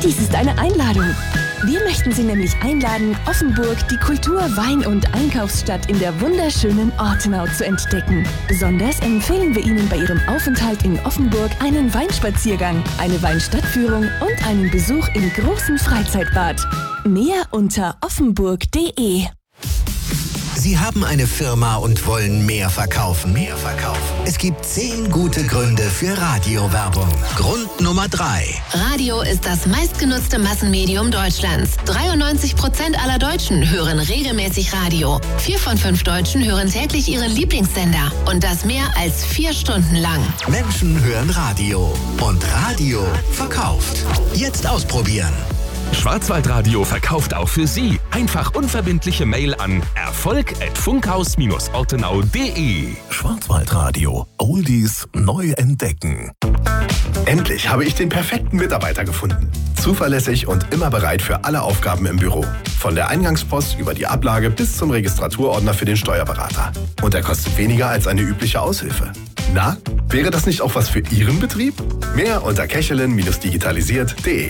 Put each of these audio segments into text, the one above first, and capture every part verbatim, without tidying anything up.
Dies ist eine Einladung. Wir möchten Sie nämlich einladen, Offenburg, die Kultur-, Wein- und Einkaufsstadt in der wunderschönen Ortenau zu entdecken. Besonders empfehlen wir Ihnen bei Ihrem Aufenthalt in Offenburg einen Weinspaziergang, eine Weinstadtführung und einen Besuch im großen Freizeitbad. Mehr unter offenburg punkt de. Sie haben eine Firma und wollen mehr verkaufen. Mehr verkaufen. Es gibt zehn gute Gründe für Radiowerbung. Grund Nummer drei. Radio ist das meistgenutzte Massenmedium Deutschlands. dreiundneunzig Prozent aller Deutschen hören regelmäßig Radio. Vier von fünf Deutschen hören täglich ihren Lieblingssender. Und das mehr als vier Stunden lang. Menschen hören Radio. Und Radio verkauft. Jetzt ausprobieren. Schwarzwaldradio verkauft auch für Sie. Einfach unverbindliche Mail an erfolg at funkhaus ortenau punkt de. Schwarzwaldradio. Oldies neu entdecken. Endlich habe ich den perfekten Mitarbeiter gefunden. Zuverlässig und immer bereit für alle Aufgaben im Büro. Von der Eingangspost über die Ablage bis zum Registraturordner für den Steuerberater. Und er kostet weniger als eine übliche Aushilfe. Na, wäre das nicht auch was für Ihren Betrieb? Mehr unter kechelin digitalisiert punkt de.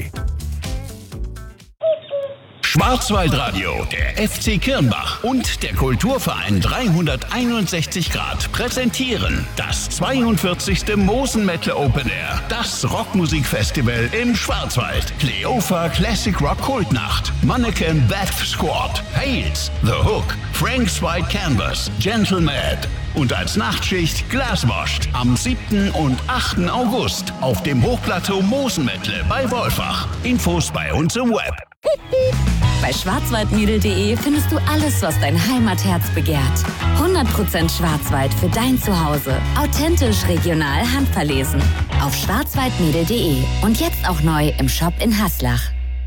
Schwarzwaldradio, der F C Kirnbach und der Kulturverein dreihunderteinundsechzig Grad präsentieren das zweiundvierzigste Mosenmetal Open Air, das Rockmusikfestival im Schwarzwald. Kleopha Classic Rock Kultnacht, Mannequin Death Squad, Hales, The Hook, Frank's White Canvas, Gentle Mad und als Nachtschicht Glaswashed am siebten und achten August auf dem Hochplateau Mosenmetle bei Wolfach. Infos bei uns im Web. Bei schwarzwaldmädel punkt de findest du alles, was dein Heimatherz begehrt. hundert Prozent Schwarzwald für dein Zuhause. Authentisch, regional, handverlesen. Auf schwarzwaldmädel punkt de und jetzt auch neu im Shop in Haslach.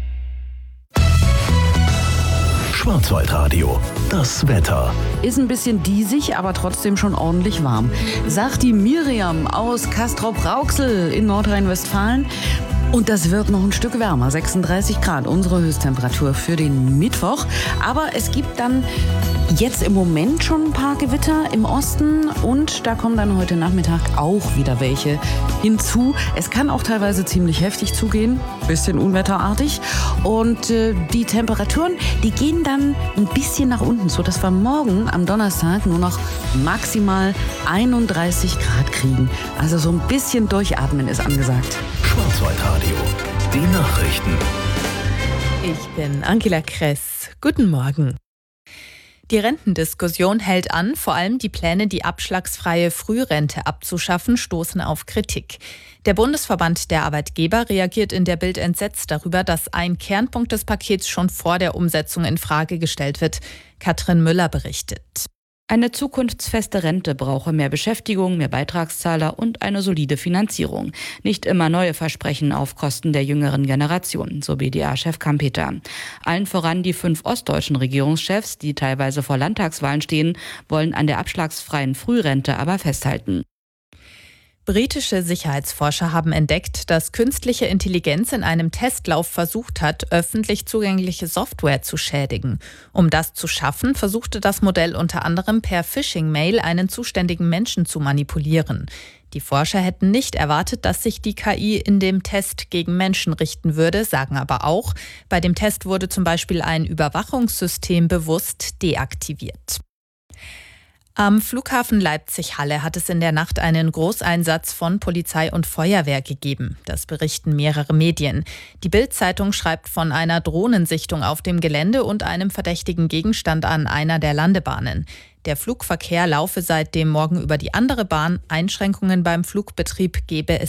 Schwarzwaldradio. Das Wetter. Ist ein bisschen diesig, aber trotzdem schon ordentlich warm. Sagt die Miriam aus Castrop-Rauxel in Nordrhein-Westfalen. Und das wird noch ein Stück wärmer, sechsunddreißig Grad, unsere Höchsttemperatur für den Mittwoch. Aber es gibt dann jetzt im Moment schon ein paar Gewitter im Osten und da kommen dann heute Nachmittag auch wieder welche hinzu. Es kann auch teilweise ziemlich heftig zugehen, bisschen unwetterartig. Und äh, die Temperaturen, die gehen dann ein bisschen nach unten, so dass wir morgen am Donnerstag nur noch maximal einunddreißig Grad kriegen. Also so ein bisschen durchatmen ist angesagt. Schwarzwaldradio. Die Nachrichten. Ich bin Angela Kress. Guten Morgen. Die Rentendiskussion hält an. Vor allem die Pläne, die abschlagsfreie Frührente abzuschaffen, stoßen auf Kritik. Der Bundesverband der Arbeitgeber reagiert in der Bild entsetzt darüber, dass ein Kernpunkt des Pakets schon vor der Umsetzung in Frage gestellt wird. Katrin Müller berichtet. Eine zukunftsfeste Rente brauche mehr Beschäftigung, mehr Beitragszahler und eine solide Finanzierung. Nicht immer neue Versprechen auf Kosten der jüngeren Generation, so B D A-Chef Kampeter. Allen voran die fünf ostdeutschen Regierungschefs, die teilweise vor Landtagswahlen stehen, wollen an der abschlagsfreien Frührente aber festhalten. Britische Sicherheitsforscher haben entdeckt, dass künstliche Intelligenz in einem Testlauf versucht hat, öffentlich zugängliche Software zu schädigen. Um das zu schaffen, versuchte das Modell unter anderem per Phishing-Mail einen zuständigen Menschen zu manipulieren. Die Forscher hätten nicht erwartet, dass sich die K I in dem Test gegen Menschen richten würde, sagen aber auch, bei dem Test wurde zum Beispiel ein Überwachungssystem bewusst deaktiviert. Am Flughafen Leipzig-Halle hat es in der Nacht einen Großeinsatz von Polizei und Feuerwehr gegeben. Das berichten mehrere Medien. Die Bild-Zeitung schreibt von einer Drohnensichtung auf dem Gelände und einem verdächtigen Gegenstand an einer der Landebahnen. Der Flugverkehr laufe seit dem Morgen über die andere Bahn. Einschränkungen beim Flugbetrieb gebe es